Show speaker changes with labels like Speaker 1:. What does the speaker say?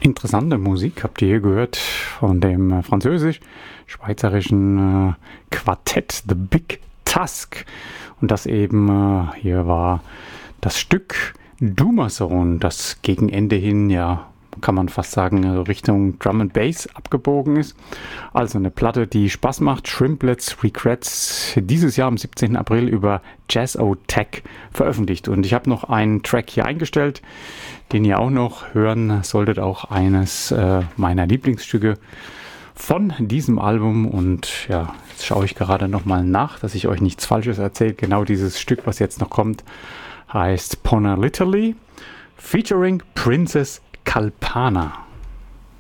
Speaker 1: Interessante Musik habt ihr hier gehört von dem französisch-schweizerischen Quartett The Big Tusk. Und das eben hier war das Stück Dumason, das gegen Ende hin, ja, kann man fast sagen, Richtung Drum and Bass abgebogen ist. Also eine Platte, die Spaß macht. Shrimplets Regrets, dieses Jahr am 17. April über Jazz-O-Tech veröffentlicht. Und ich habe noch einen Track hier eingestellt, den ihr auch noch hören solltet, auch eines meiner Lieblingsstücke von diesem Album. Und ja, jetzt schaue ich gerade nochmal nach, dass ich euch nichts Falsches erzähle. Genau dieses Stück, was jetzt noch kommt, heißt Ponaliterally featuring Princess Kalpana.